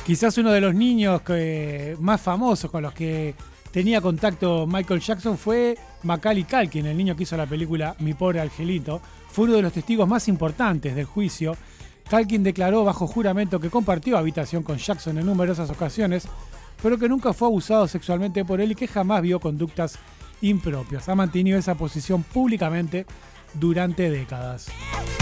Quizás uno de los niños más famosos con los que tenía contacto Michael Jackson fue Macaulay Culkin, el niño que hizo la película Mi pobre angelito. Fue uno de los testigos más importantes del juicio. Culkin declaró bajo juramento que compartió habitación con Jackson en numerosas ocasiones, pero que nunca fue abusado sexualmente por él y que jamás vio conductas impropias. Ha mantenido esa posición públicamente durante décadas.